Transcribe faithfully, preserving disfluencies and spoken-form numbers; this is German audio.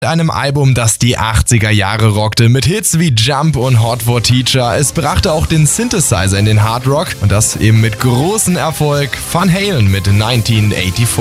Einem Album, das die achtziger Jahre rockte, mit Hits wie Jump und Hot for Teacher. Es brachte auch den Synthesizer in den Hard Rock und das eben mit großem Erfolg. Van Halen mit neunzehnhundertvierundachtzig.